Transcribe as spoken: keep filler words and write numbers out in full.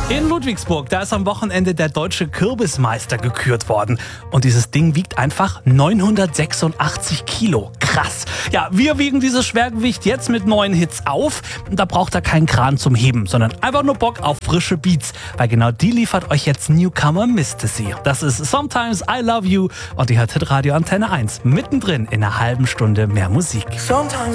In Ludwigsburg, da ist am Wochenende der deutsche Kürbismeister gekürt worden. Und dieses Ding wiegt einfach neunhundertsechsundachtzig Kilo. Krass. Ja, wir wiegen dieses Schwergewicht jetzt mit neuen Hits auf. Da braucht er keinen Kran zum Heben, sondern einfach nur Bock auf frische Beats. Weil genau die liefert euch jetzt Newcomer Mistasy. Das ist Sometimes I Love You und die hört Hitradio Antenne eins. Mittendrin in einer halben Stunde mehr Musik. Sometimes